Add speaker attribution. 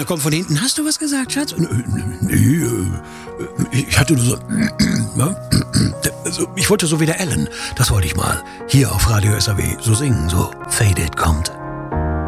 Speaker 1: Stimme kommt von hinten. Hast du was gesagt, Schatz? Nee, ich hatte nur so... Ich wollte so wie der Alan. Das wollte ich mal. Hier auf Radio SAW so singen, so Faded kommt.